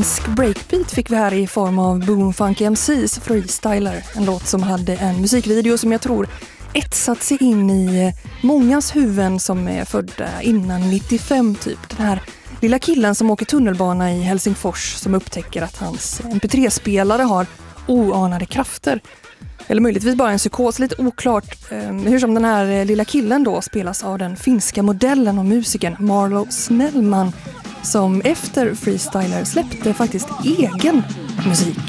finsk breakbeat fick vi här i form av Boom Funky MCs Freestyler. En låt som hade en musikvideo som jag tror etsat sig in i mångas huvuden som är födda innan 95 typ. Den här lilla killen som åker tunnelbana i Helsingfors som upptäcker att hans MP3-spelare har oanade krafter. Eller möjligtvis bara en psykos, lite oklart hur som den här lilla killen då spelas av den finska modellen och musikern Marlo Snellman som efter Freestyler släppte faktiskt egen musik.